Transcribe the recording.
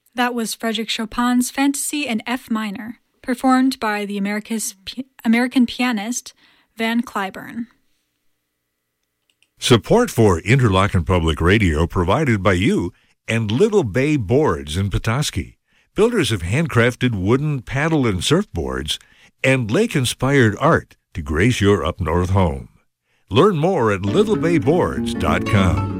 That was Frédéric Chopin's Fantasy in F minor, performed by the American pianist Van Cliburn. Support for Interlochen Public Radio provided by you and Little Bay Boards in Petoskey, builders of handcrafted wooden paddle and surfboards, and lake-inspired art to grace your up-north home. Learn more at littlebayboards.com.